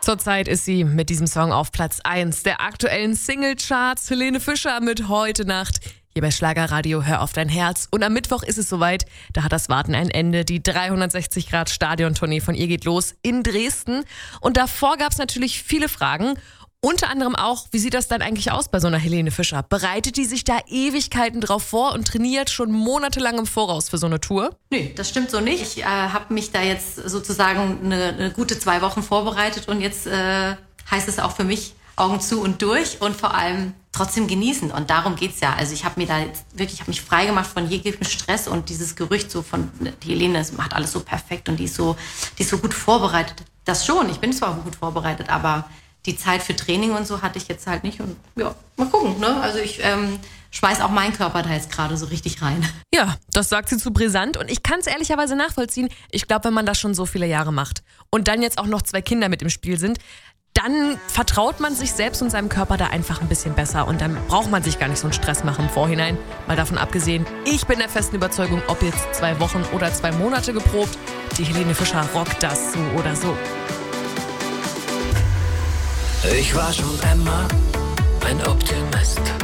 Zurzeit ist sie mit diesem Song auf Platz 1 der aktuellen Singlecharts. Helene Fischer mit Heute Nacht. Hier bei Schlagerradio Hör auf dein Herz. Und am Mittwoch ist es soweit. Da hat das Warten ein Ende. Die 360-Grad-Stadiontournee von ihr geht los in Dresden. Und davor gab es natürlich viele Fragen. Unter anderem auch, wie sieht das dann eigentlich aus bei so einer Helene Fischer? Bereitet die sich da Ewigkeiten drauf vor und trainiert schon monatelang im Voraus für so eine Tour? Nee, das stimmt so nicht. Ich habe mich da jetzt sozusagen eine gute 2 Wochen vorbereitet und jetzt heißt es auch für mich Augen zu und durch und vor allem trotzdem genießen. Und darum geht's ja. Also ich habe mir da jetzt wirklich, ich habe mich frei gemacht von jeglichem Stress und dieses Gerücht so von die Helene, das macht alles so perfekt und die ist so gut vorbereitet. Das schon, ich bin zwar gut vorbereitet, aber die Zeit für Training und so hatte ich jetzt halt nicht. Und ja, mal gucken, ne? Also ich schmeiß auch meinen Körper da jetzt gerade so richtig rein. Ja, das sagt sie zu brisant und ich kann es ehrlicherweise nachvollziehen. Ich glaube, wenn man das schon so viele Jahre macht und dann jetzt auch noch 2 Kinder mit im Spiel sind, dann vertraut man sich selbst und seinem Körper da einfach ein bisschen besser und dann braucht man sich gar nicht so einen Stress machen im Vorhinein. Mal davon abgesehen, ich bin der festen Überzeugung, ob jetzt 2 Wochen oder 2 Monate geprobt, die Helene Fischer rockt das so oder so. Ich war schon immer ein Optimist.